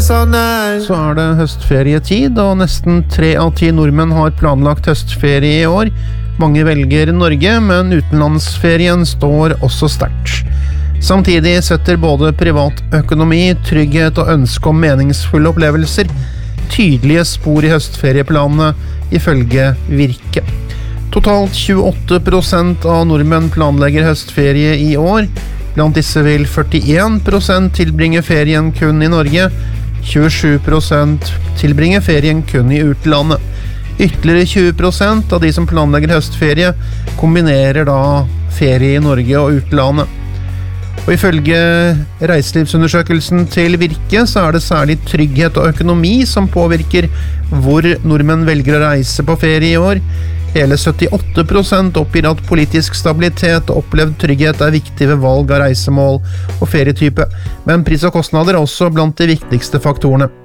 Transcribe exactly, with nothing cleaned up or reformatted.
sånn er. Så er det høstferietid, og nesten tre av ti nordmenn har planlagt høstferie i år. Mange velger Norge, men utenlandsferien står også sterkt. Samtidig setter både privat økonomi, trygghet og ønske om meningsfulle opplevelser tydelige spor i høstferieplanene, ifølge Virke. Totalt tjueåtte prosent av nordmenn planlegger høstferie i år. Blant disse vil førtien prosent tilbringe ferien kun i Norge, tjuesju prosent tilbringer ferien kun i utlandet. Ytterligere tjue prosent av de som planlegger høstferie kombinerer da ferie i Norge og utlandet. Og ifølge reiselivsundersøkelsen til Virke så er det særlig trygghet og økonomi som påvirker hvor nordmenn velger å reise på ferie i år. Hele syttiåtte prosent oppgir at politisk stabilitet og opplevd trygghet er viktig ved valg av reisemål og ferietype, men pris og kostnader er også blant de viktigste faktorene.